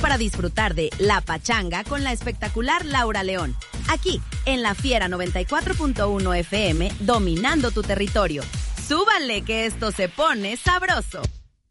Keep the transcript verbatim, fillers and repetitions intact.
para disfrutar de La Pachanga con la espectacular Laura León. Aquí, en La Fiera noventa y cuatro punto uno F M, dominando tu territorio. ¡Súbanle que esto se pone sabroso!